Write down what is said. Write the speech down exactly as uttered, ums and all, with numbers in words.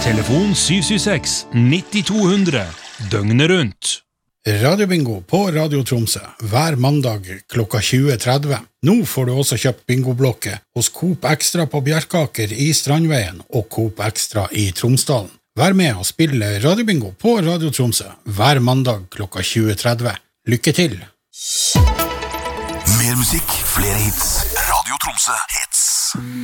Telefon syv syv seks nitti to hundre, døgnet rundt. Radiobingo på Radio Tromsø, hver mandag klokka tjue tretti. Nå får du også kjøpt bingoblokke hos Coop Extra på Bjerkaker i Strandveien og Coop Extra i Tromsdalen. Vær med og spille Radiobingo på Radio Tromsø, hver mandag klokka tjue tretti. Lykke til! Mer musikk, flere hits. Radio Tromsø hits.